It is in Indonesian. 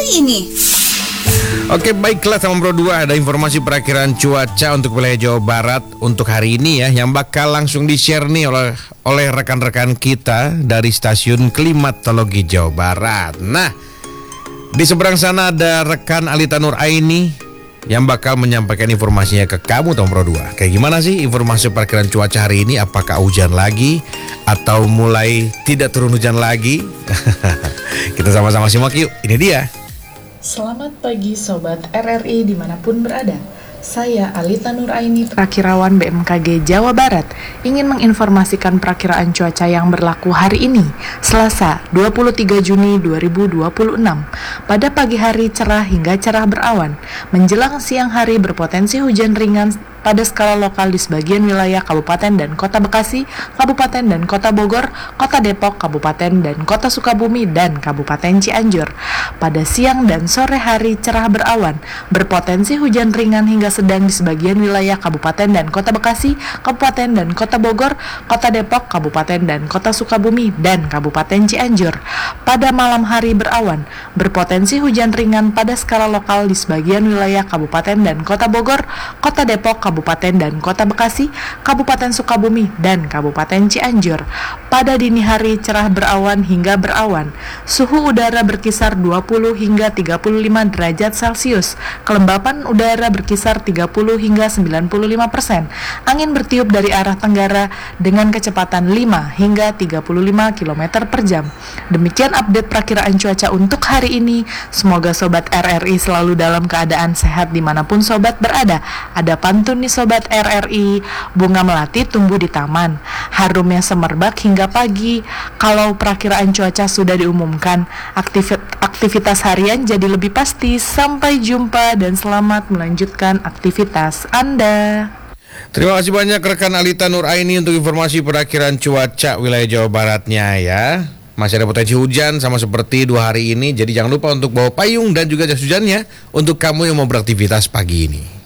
hari ini. Oke, baiklah teman Pro 2, ada informasi perakiraan cuaca untuk wilayah Jawa Barat untuk hari ini ya, yang bakal langsung di-share nih oleh rekan-rekan kita dari stasiun klimatologi Jawa Barat. Nah, di seberang sana ada rekan Alita Nur Aini yang bakal menyampaikan informasinya ke kamu teman Pro 2. Kayak gimana sih informasi perakiraan cuaca hari ini? Apakah hujan lagi atau mulai tidak turun hujan lagi? Kita sama-sama simak yuk, ini dia. Selamat pagi Sobat RRI dimanapun berada. Saya Alita Nur Aini, perakirawan BMKG Jawa Barat, ingin menginformasikan perakiraan cuaca yang berlaku hari ini, Selasa 23 Juni 2026. Pada pagi hari cerah hingga cerah berawan, menjelang siang hari berpotensi hujan ringan pada skala lokal di sebagian wilayah Kabupaten dan Kota Bekasi, Kabupaten dan Kota Bogor, Kota Depok, Kabupaten dan Kota Sukabumi, dan Kabupaten Cianjur. Pada siang dan sore hari cerah berawan, berpotensi hujan ringan hingga sedang di sebagian wilayah Kabupaten dan Kota Bekasi, Kabupaten dan Kota Bogor, Kota Depok, Kabupaten dan Kota Sukabumi, dan Kabupaten Cianjur. Pada malam hari berawan, berpotensi hujan ringan pada skala lokal di sebagian wilayah Kabupaten dan Kota Bogor, Kota Depok, Kabupaten dan Kota Bekasi, Kabupaten Sukabumi, dan Kabupaten Cianjur. Pada dini hari cerah berawan hingga berawan, suhu udara berkisar 20 hingga 35 derajat Celcius, kelembapan udara berkisar 30 hingga 95%, angin bertiup dari arah tenggara dengan kecepatan 5 hingga 35 km per jam. Demikian update perakiraan cuaca untuk hari ini. Semoga Sobat RRI selalu dalam keadaan sehat dimanapun Sobat berada. Ada pantun nih Sobat RRI, bunga melati tumbuh di taman, harumnya semerbak hingga pagi. Kalau perakiraan cuaca sudah diumumkan, aktivitas harian jadi lebih pasti. Sampai jumpa dan selamat melanjutkan aktivitas Anda. Terima kasih banyak rekan Alita Nur Aini untuk informasi perakiraan cuaca wilayah Jawa Baratnya ya. Masih ada potensi hujan sama seperti 2 hari ini, jadi jangan lupa untuk bawa payung dan juga jas hujannya untuk kamu yang mau beraktivitas pagi ini.